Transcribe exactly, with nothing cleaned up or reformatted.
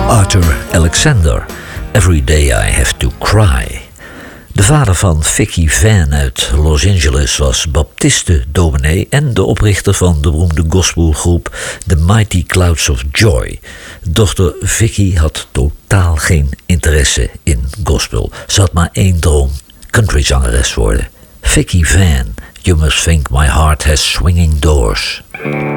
Arthur Alexander, Every Day I Have to Cry. De vader van Vicky Van uit Los Angeles was baptiste-dominee en de oprichter van de beroemde gospelgroep The Mighty Clouds of Joy. Dochter Vicky had totaal geen interesse in gospel. Ze had maar één droom, countryzangeres worden. Vicky Van, You Must Think My Heart Has Swinging Doors.